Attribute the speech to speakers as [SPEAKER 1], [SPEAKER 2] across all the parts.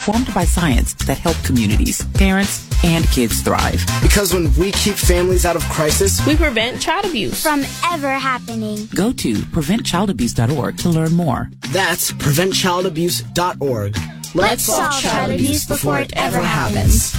[SPEAKER 1] informed by science that help communities, parents, and kids thrive.
[SPEAKER 2] Because when we keep families out of crisis,
[SPEAKER 3] we prevent child abuse
[SPEAKER 4] from ever happening.
[SPEAKER 1] Go to preventchildabuse.org to learn more.
[SPEAKER 2] That's preventchildabuse.org.
[SPEAKER 4] Let's solve child abuse before it ever happens.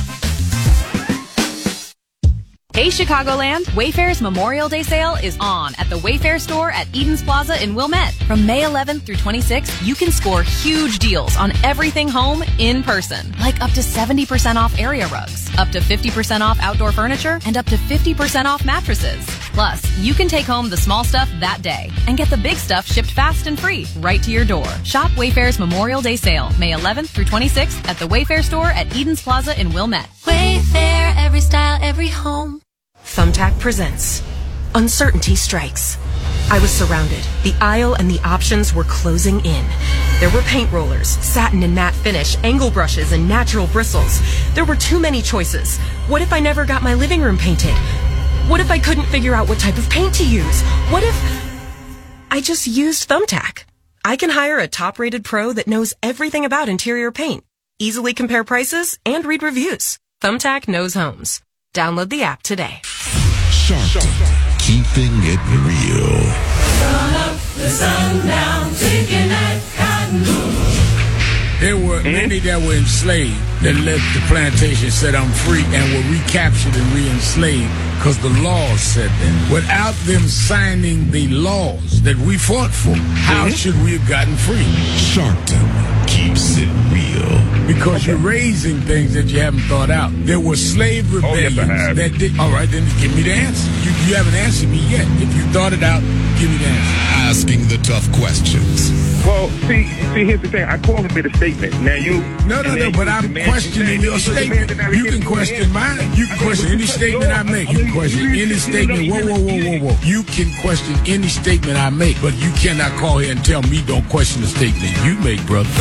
[SPEAKER 5] Hey Chicagoland, Wayfair's Memorial Day sale is on at the Wayfair store at Eden's Plaza in Wilmette. From May 11th through 26th, you can score huge deals on everything home in person, like up to 70% off area rugs, up to 50% off outdoor furniture, and up to 50% off mattresses. Plus, you can take home the small stuff that day and get the big stuff shipped fast and free right to your door. Shop Wayfair's Memorial Day sale, May 11th through 26th at the Wayfair store at Eden's Plaza in Wilmette.
[SPEAKER 6] Wayfair, every style, every home.
[SPEAKER 7] Thumbtack presents Uncertainty Strikes. I was surrounded. The aisle and the options were closing in. There were paint rollers, satin and matte finish, angle brushes, and natural bristles. There were too many choices. What if I never got my living room painted? What if I couldn't figure out what type of paint to use? What if I just used Thumbtack? I can hire a top-rated pro that knows everything about interior paint, easily compare prices, and read reviews. Thumbtack knows homes. Download the app today.
[SPEAKER 8] Sharpton, keeping it real.
[SPEAKER 9] Sun up, the sun down, taking that cotton.
[SPEAKER 10] There were many that were enslaved that left the plantation, said I'm free, and were recaptured and re-enslaved because the laws said that. Without them signing the laws that we fought for, how should we have gotten free?
[SPEAKER 8] Sharpton keeps it real.
[SPEAKER 10] Because you're raising things that you haven't thought out. There were slave rebellions that did. All right, then give me the answer. You haven't answered me yet. If you thought it out, give me the answer.
[SPEAKER 8] Asking the tough questions.
[SPEAKER 11] Well, see, here's the thing. I call it a statement. Now you.
[SPEAKER 10] No, but I'm questioning your statement. You can question mine. You can question any statement I make. You can question any statement. Whoa. You can question any statement I make, but you cannot call here and tell me don't question the statement you make, brother.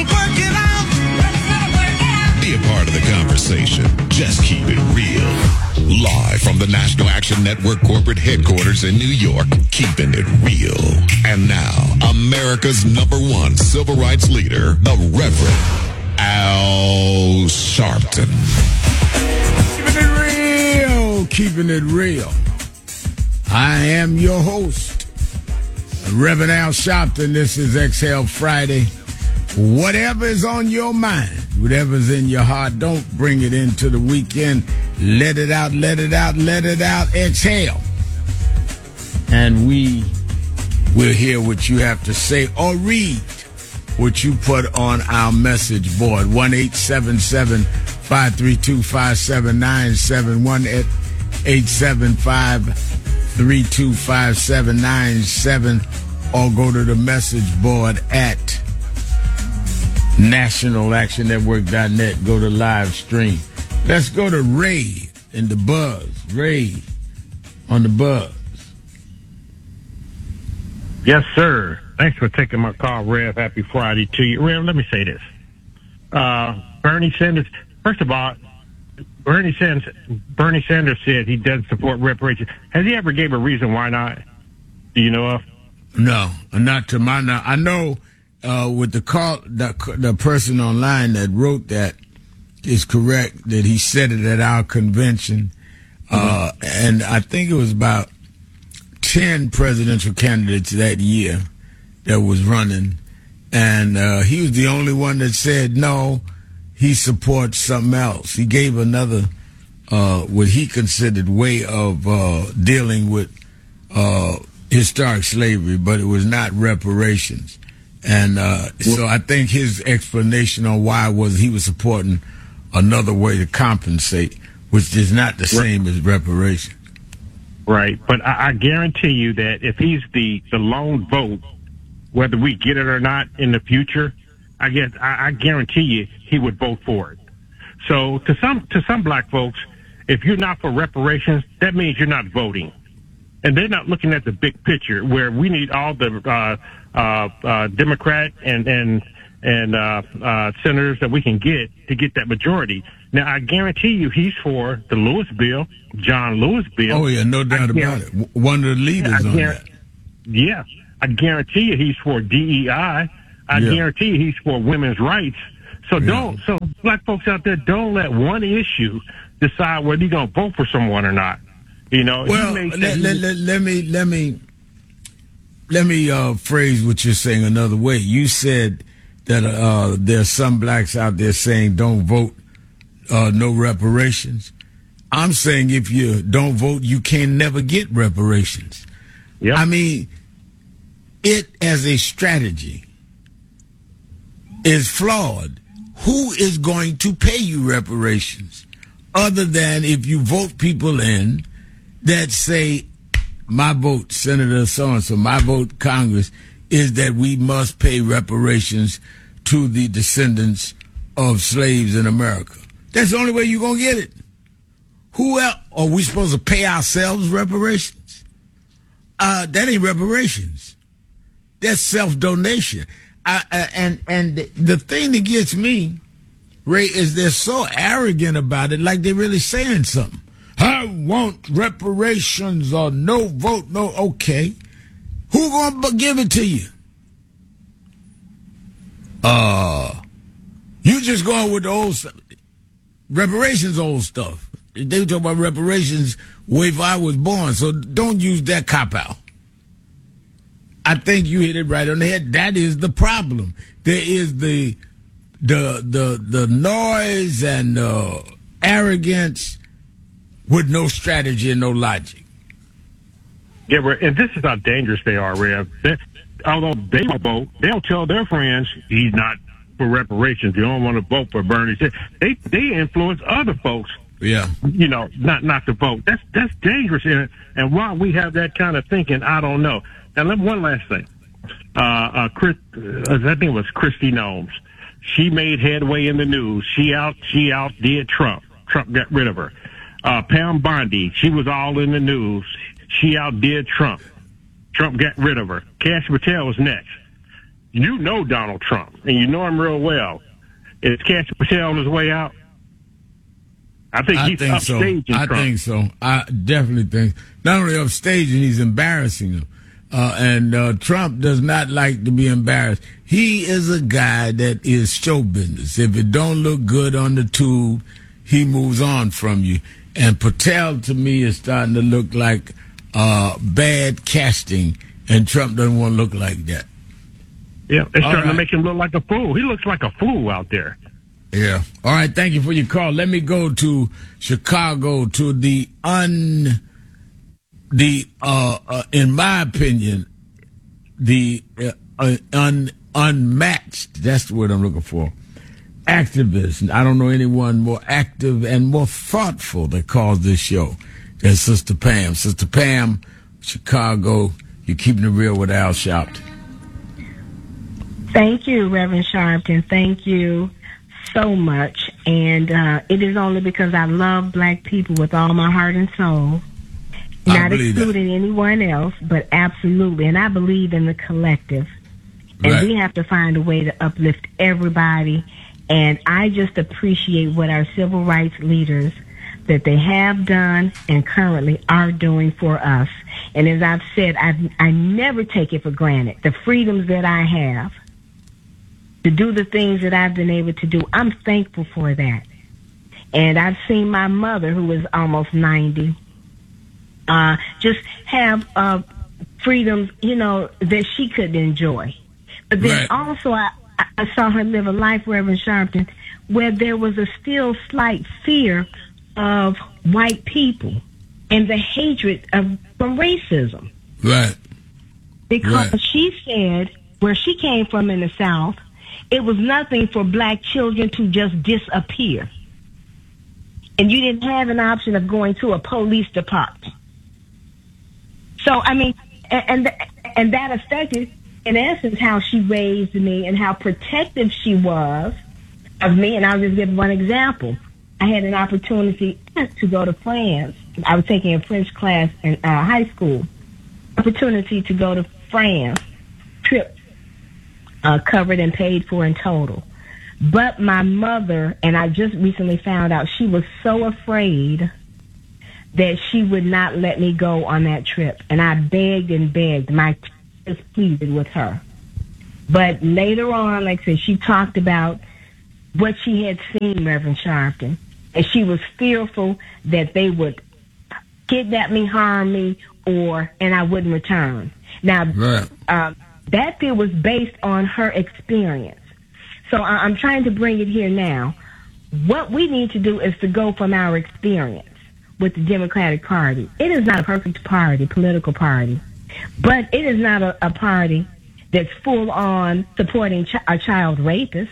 [SPEAKER 8] Be a part of the conversation. Just keep it real. Live from the National Action Network corporate headquarters in New York, keeping it real. And now, America's #1 civil rights leader, the Reverend Al Sharpton.
[SPEAKER 10] Keeping it real. I am your host, Reverend Al Sharpton. This is Exhale Friday. Whatever is on your mind, whatever's in your heart, don't bring it into the weekend. Let it out, let it out, let it out. Exhale. And we will hear what you have to say or read what you put on our message board. 1-877-532-5797. 1-875-325-5797. Or go to the message board at nationalactionnetwork.net. Go to live stream. Let's go to Ray in the buzz. Ray on the buzz.
[SPEAKER 12] Yes, sir. Thanks for taking my call, Rev. Happy Friday to you. Rev, let me say this. Bernie Sanders, first of all, Bernie Sanders said he doesn't support reparations. Has he ever gave a reason why not? Do you know of?
[SPEAKER 10] No, not to my knowledge. I know with the person online that wrote that is correct that he said it at our convention, and I think it was about 10 presidential candidates that year that was running, and he was the only one that said no, he supports something else. He gave another what he considered way of dealing with historic slavery, but it was not reparations. And so I think his explanation on why was he was supporting another way to compensate, which is not the same as reparations.
[SPEAKER 12] Right, but I guarantee you that if he's the lone vote, whether we get it or not in the future, I guarantee you he would vote for it. So to some black folks, if you're not for reparations, that means you're not voting. And they're not looking at the big picture where we need all the Democrat and senators that we can get to get that majority. Now, I guarantee you he's for the Lewis bill, John Lewis bill.
[SPEAKER 10] Oh, yeah, no doubt about it. One of the leaders on that.
[SPEAKER 12] Yeah, I guarantee you he's for DEI. I guarantee you he's for women's rights. So so black folks out there, don't let one issue decide whether you're going to vote for someone or not. You know,
[SPEAKER 10] well, let me phrase what you're saying another way. You said that there's some blacks out there saying don't vote, no reparations. I'm saying if you don't vote, you can never get reparations.
[SPEAKER 12] Yep.
[SPEAKER 10] I mean, it as a strategy is flawed. Who is going to pay you reparations other than if you vote people in that say, my vote, Senator so-and-so, my vote, Congress, is that we must pay reparations to the descendants of slaves in America. That's the only way you're going to get it. Who else? Are we supposed to pay ourselves reparations? That ain't reparations. That's self-donation. And the thing that gets me, Ray, is they're so arrogant about it, like they're really saying something. I want reparations or no vote, no, okay. Who gonna give it to you? You just going with the old stuff. Reparations old stuff. They were talking about reparations way before I was born, so don't use that cop-out. I think you hit it right on the head. That is the problem. There is the noise and arrogance with no strategy and no logic.
[SPEAKER 12] Yeah, and this is how dangerous they are, Rev. Although they will vote, they'll tell their friends he's not for reparations. You don't want to vote for Bernie. They influence other folks.
[SPEAKER 10] Yeah,
[SPEAKER 12] you know, not to vote. That's dangerous. And why we have that kind of thinking, I don't know. Now, one last thing. I think it was Kristi Noem. She made headway in the news. She outdid Trump. Trump got rid of her. Pam Bondi, she was all in the news. She outdid Trump. Trump got rid of her. Kash Patel was next. You know Donald Trump, and you know him real well. Is Kash Patel on his way out? I think he's upstaging Trump.
[SPEAKER 10] I think so. I definitely think. Not only upstaging, he's embarrassing him. And Trump does not like to be embarrassed. He is a guy that is show business. If it don't look good on the tube, he moves on from you. And Patel, to me, is starting to look like bad casting, and Trump doesn't want to look like that.
[SPEAKER 12] Yeah, it's starting to make him look like a fool. He looks like a fool out there.
[SPEAKER 10] Yeah. All right, thank you for your call. Let me go to Chicago, to in my opinion, the unmatched, that's the word I'm looking for, activist. I don't know anyone more active and more thoughtful that calls this show than Sister Pam. Sister Pam, Chicago, you're keeping it real with Al Sharpton.
[SPEAKER 3] Thank you, Reverend Sharpton. Thank you so much. And it is only because I love black people with all my heart and soul. Not excluding anyone else, but absolutely. And I believe in the collective. And we have to find a way to uplift everybody. And I just appreciate what our civil rights leaders, that they have done and currently are doing for us. And as I've said, I never take it for granted. The freedoms that I have to do the things that I've been able to do, I'm thankful for that. And I've seen my mother, who is almost 90, just have freedoms, that she could enjoy. But then also I saw her live a life, Reverend Sharpton, where there was a still slight fear of white people and the hatred from racism.
[SPEAKER 10] Right.
[SPEAKER 3] Because she said where she came from in the South, it was nothing for black children to just disappear. And you didn't have an option of going to a police department. So, I mean, and that affected, in essence, how she raised me and how protective she was of me. And I'll just give one example. I had an opportunity to go to France. I was taking a French class in high school. Opportunity to go to France. Trip covered and paid for in total. But my mother, and I just recently found out, she was so afraid that she would not let me go on that trip. And I begged and begged. My tears pleaded with her. But later on, like I said, she talked about what she had seen, Reverend Sharpton. And she was fearful that they would kidnap me, harm me, and I wouldn't return. Now, that fear was based on her experience. So I'm trying to bring it here now. What we need to do is to go from our experience with the Democratic Party. It is not a perfect party, political party, but it is not a party that's full on supporting a child rapist.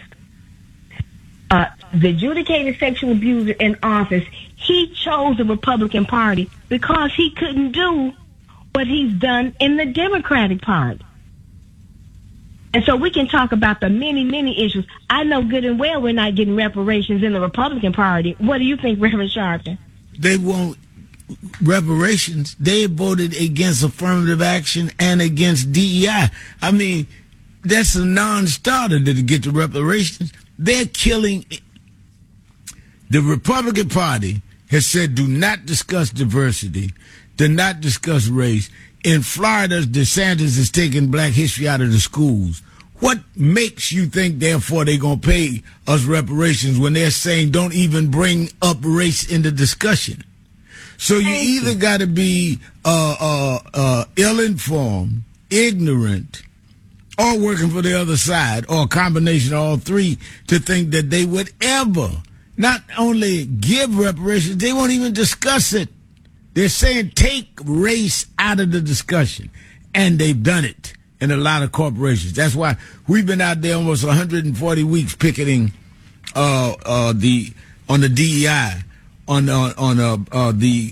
[SPEAKER 3] The adjudicated sexual abuser in office, he chose the Republican Party because he couldn't do what he's done in the Democratic Party. And so we can talk about the many, many issues. I know good and well we're not getting reparations in the Republican Party. What do you think, Reverend Sharpton?
[SPEAKER 10] They won't reparations. They voted against affirmative action and against DEI. I mean, that's a non-starter to get the reparations. They're killing. The Republican Party has said do not discuss diversity, do not discuss race. In Florida, DeSantis is taking Black history out of the schools. What makes you think, therefore, they're going to pay us reparations when they're saying don't even bring up race in the discussion? So you either got to be ill-informed, ignorant, or working for the other side, or a combination of all three, to think that they would ever not only give reparations, they won't even discuss it. They're saying take race out of the discussion, and they've done it in a lot of corporations. That's why we've been out there almost 140 weeks picketing on the DEI, on the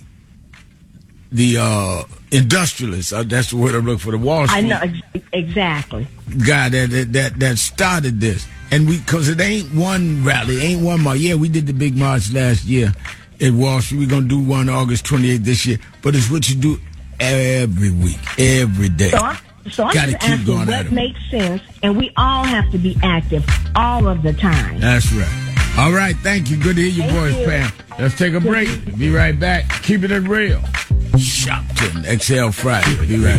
[SPEAKER 10] industrialists. That's the word I'm looking for. The Wall Street.
[SPEAKER 3] I know exactly.
[SPEAKER 10] Guy that started this, and because it ain't one rally, ain't one march. Yeah, we did the big march last year at Wall Street. We're gonna do one August 28th this year, but it's what you do every week, every day.
[SPEAKER 3] So I'm just asking what makes sense, and we all have to be active all of the time.
[SPEAKER 10] That's right. All right, thank you. Good to hear your voice, Pam. Let's take a break. Be right back. Keep it real. Sharpton, XL Friday. Be right back.